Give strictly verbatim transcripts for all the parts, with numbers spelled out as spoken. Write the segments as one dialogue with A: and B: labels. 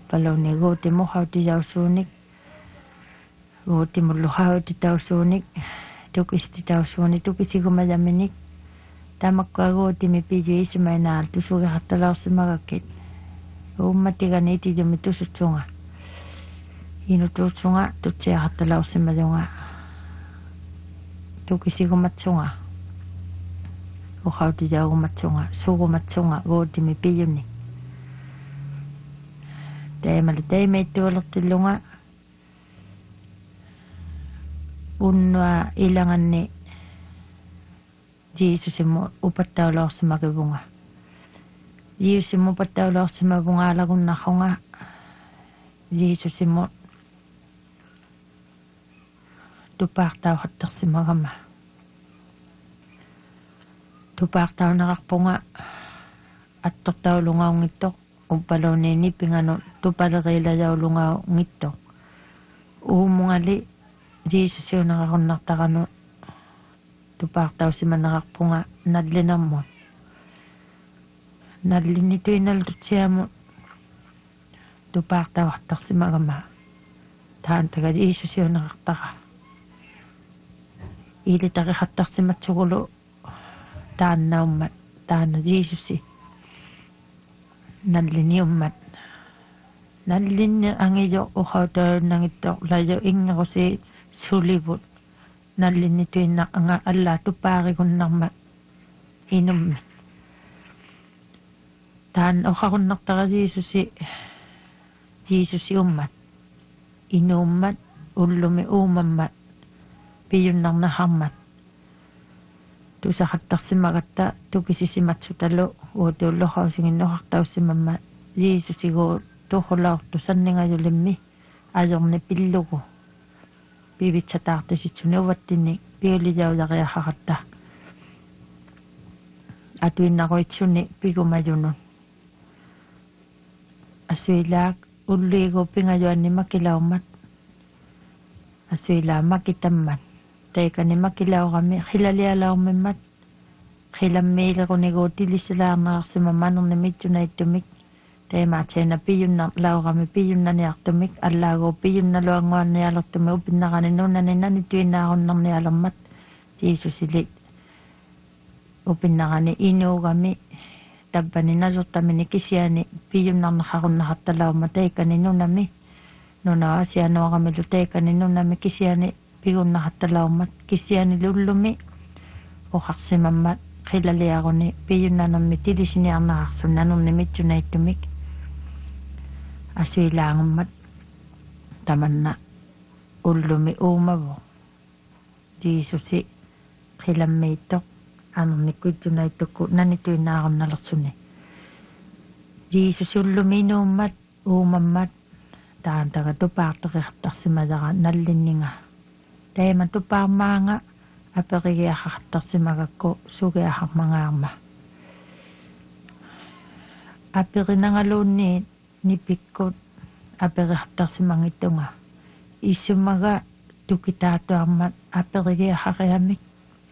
A: upalone gote mo hauti jausunik gote mo lo hauti tausunik tukisti tausunik tukisigo majaminik tamakka gote mi piji ismaina tusuga hatalausi magakit ummatiga niti jami tusutsunga inu tutsunga tutse hatalausi majonga tukisigo matsunga o hauti jau matsunga sugo matsunga gote mi pijuni Te mali te me tuolottilunga unwa ilanganni Jeesusimu upattaulorsimagivunga Jeesusimu upattaulorsimavunga alagunnarrunga Jeesusimu tupaartauhattarsimagama tupaartaunaqarpunga attortaulungaungittoq upalone ni pingano tupalaqila jaulunga ngitto umungali Jesus yo nakakunnartaqanu tupaartausimanaqarpunga nallinarmut nallinnitu inallutsiamu tupaartauartarsimagama taantaga Jesus yo naqartaqa ilitaqixattarsimatsugulu taannaummat taana Jesusi nallini ummat nallin angijo uhautar nangito lajo ingakosi sulibut nallini tuina anga alla tupari kunnarmat inummat tan uhakunnaktara Jesusi Jesusi ummat inummat ullumi umammat piyunnarnahammat tusaqattarsimagatta tukisisimatsutalo uutullohausinginnoqartausimamma Jesusigo tuhulaortu sanningajullimmi ajorni pillugu pivitsataartisitsuni uvattinni piulijaulariaqaqatta atuinnaqoitsuni pigumajunun asuilaak ulluigu pingajuanni makilaummat asuilaa makitammat taikani makilaugami khilalialaumimmat khilammiilequnigu tilisilaarneqarsimammanerni mitsunaittumik taimaatseena piyunna laugami piyunnaniartumik allaagu piyunnaluanguannialertumi upinnaqani nunani nani tuinnaaqunnernialermat Jesusili upinnaqani inuugami tappani nasurtamini kisiani piyunnarneqarunnaqartalauma taikani nunami nuna asianuaqamilu taikani nunami kisiani pigunnaqartalaumat kisiani lullumi uqarsimammat khilaliaquni piyunnanammi tilisiniarnaqarsunnanerni mitsunaittumik asuilaangummat tamanna ullumi uumavu Jesusi khilammiittoq anerni kuitsunaittukku nanituinnaaqunnalertsuni Jesusi ullumi inuummat uumammat taantaga tupaarteqertarsimajaqa nallinninga taima tupaarmaanga aperigiaqartarsimagakku sugiaqarmangaarma aperinangaluunni nipikkut aperiartarsimangittunga issumaga tukitaatuarmat aperigiaqariamik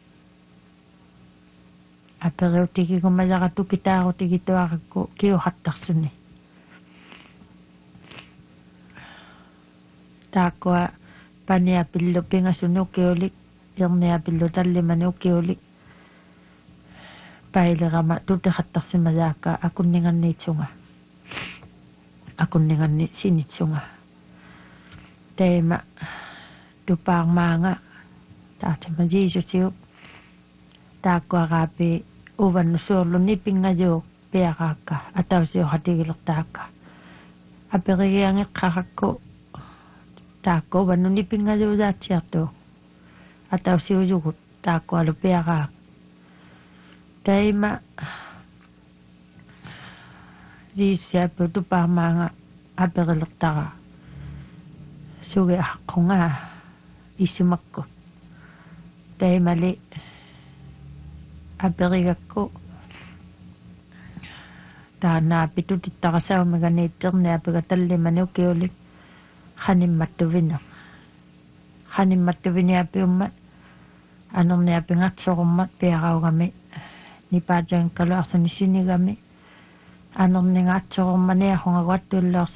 A: aperiutigigumajaqa tukitaarutigituaqakku kiuqartarsuni taakua paniapillu pingasuni ukiulik irniapillu tallimani ukiulik pailerama tuteqattarsimajaakka akunninganniitsunga akunninganni sinitsunga taima tupaarmaanga taatima Jesusiu taakkuaqaapi uvannusuorluni pingajuuq piaqaakka atausiuqatigilertaakka aperigiangeqqaqakku taakku uvannuni pingajuujaatsiartu atausiujugut taakkualu piaqaak taima Jesusiapu tupaarmaanga aperilertara sugiaqqunga issumakku taimali aperigakku taanaapi tutittarasaumiganiitterniapiga tallimani ukiulik hanimmattuvina hanimmattuviniapiummat anerniapingatsorummat piaqaugami nipaatangakkalu arsanissinigami anerningaatsorummaniarrungaguattullaors